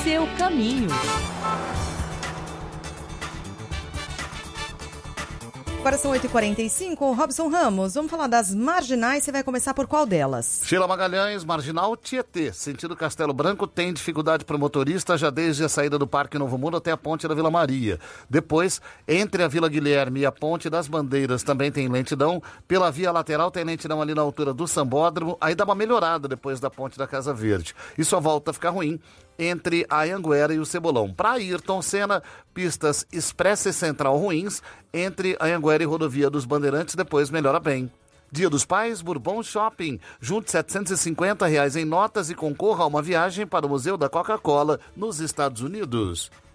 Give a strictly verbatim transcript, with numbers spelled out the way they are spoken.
seu caminho. Agora são oito e quarenta e cinco, Robson Ramos, vamos falar das marginais, você vai começar por qual delas? Sheila Magalhães, Marginal Tietê, sentido Castelo Branco, tem dificuldade para o motorista já desde a saída do Parque Novo Mundo até a Ponte da Vila Maria. Depois, entre a Vila Guilherme e a Ponte das Bandeiras também tem lentidão, pela via lateral tem lentidão ali na altura do Sambódromo, aí dá uma melhorada depois da Ponte da Casa Verde. E só volta a ficar ruim entre a Anhanguera e o Cebolão. Para Ayrton Senna, pistas Expressa e Central ruins, entre a Anhanguera e Rodovia dos Bandeirantes, depois melhora bem. Dia dos Pais, Bourbon Shopping. Junte setecentos e cinquenta reais em notas e concorra a uma viagem para o Museu da Coca-Cola nos Estados Unidos.